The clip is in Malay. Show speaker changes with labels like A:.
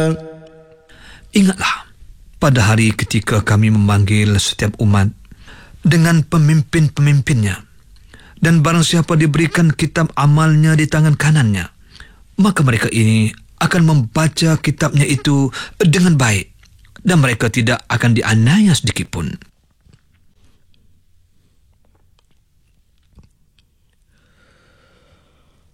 A: Ingatlah, pada hari ketika kami memanggil setiap umat dengan pemimpin-pemimpinnya, dan barang siapa diberikan kitab amalnya di tangan kanannya, maka mereka ini akan membaca kitabnya itu dengan baik, dan mereka tidak akan dianiaya sedikitpun.